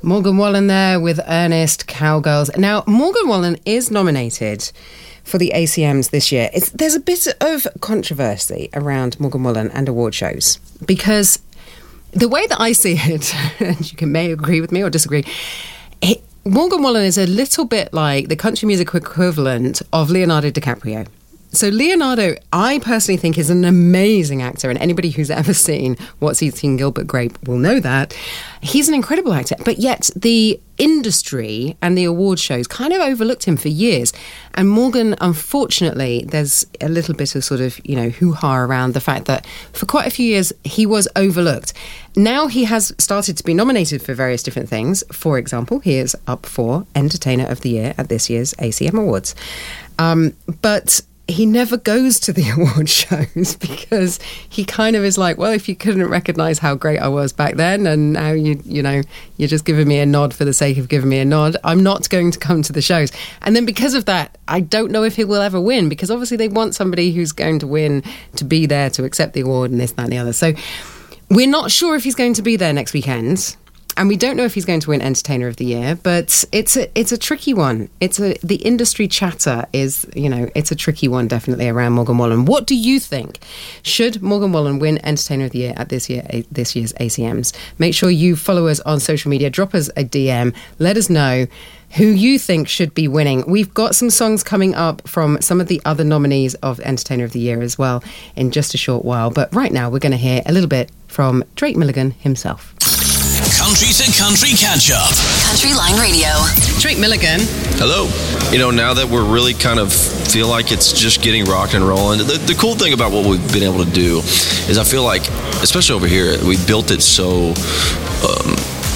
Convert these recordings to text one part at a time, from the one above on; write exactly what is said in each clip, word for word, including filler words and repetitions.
Morgan Wallen there with Ernest Cowgirls. Now, Morgan Wallen is nominated for the A C Ms this year. It's, there's a bit of controversy around Morgan Wallen and award shows because the way that I see it, and you can may agree with me or disagree, it, Morgan Wallen is a little bit like the country music equivalent of Leonardo DiCaprio. So Leonardo, I personally think, is an amazing actor, and anybody who's ever seen What's Eating Gilbert Grape will know that. He's an incredible actor, but yet the industry and the award shows kind of overlooked him for years. And Morgan, unfortunately, there's a little bit of sort of, you know, hoo-ha around the fact that for quite a few years he was overlooked. Now he has started to be nominated for various different things. For example, he is up for Entertainer of the Year at this year's A C M Awards. Um, but... he never goes to the award shows because he kind of is like, well, if you couldn't recognise how great I was back then and now you you know, you're just giving me a nod for the sake of giving me a nod, I'm not going to come to the shows. And then because of that, I don't know if he will ever win because obviously they want somebody who's going to win to be there to accept the award and this, that and the other. So we're not sure if he's going to be there next weekend. And we don't know if he's going to win Entertainer of the Year, but it's a it's a tricky one. It's a the industry chatter is, you know, it's a tricky one definitely around Morgan Wallen. What do you think? Should Morgan Wallen win Entertainer of the Year at this year this year's A C Ms? Make sure you follow us on social media. Drop us a D M. Let us know who you think should be winning. We've got some songs coming up from some of the other nominees of Entertainer of the Year as well in just a short while. But right now we're going to hear a little bit from Drake Milligan himself. Country to Country Catch Up. Country Line Radio. Drake Milligan. Hello. You know, now that we're really kind of feel like it's just getting rocked and rolling, the, the cool thing about what we've been able to do is I feel like, especially over here, we built it so um,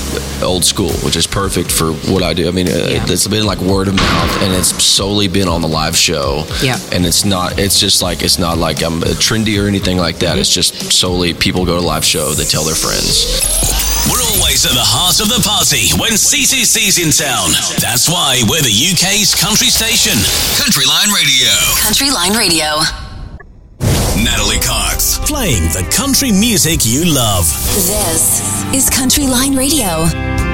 old school, which is perfect for what I do. I mean, yeah. It's been like word of mouth, and it's solely been on the live show. Yeah. And it's not, it's just like, it's not like I'm trendy or anything like that. Mm-hmm. It's just solely people go to live show, they tell their friends. We're always at the heart of the party when C C C's in town. That's why we're the U K's country station. Country Line Radio. Country Line Radio. Natalie Cox. Playing the country music you love. This is Country Line Radio.